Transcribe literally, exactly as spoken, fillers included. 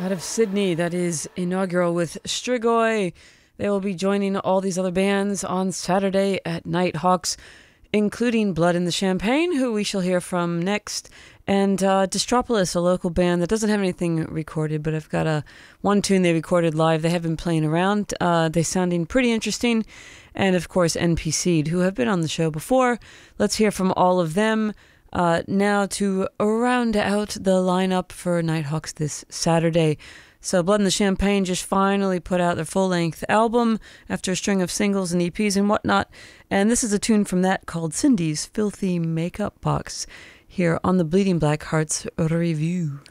Out of Sydney, that is Inaugural with Strigoi. They will be joining all these other bands on Saturday at Nighthawks, including Blood in the Champagne, who we shall hear from next, and uh, Distropolis, a local band that doesn't have anything recorded, but I've got a one tune they recorded live. They have been playing around. Uh, they sounding pretty interesting. And, of course, N P C'd, who have been on the show before. Let's hear from all of them. Uh, now to round out the lineup for Nighthawks this Saturday. So Blood in the Champagne just finally put out their full-length album after a string of singles and E Ps and whatnot. And this is a tune from that called Cindy's Filthy Makeup Box here on the Bleeding Black Hearts Review.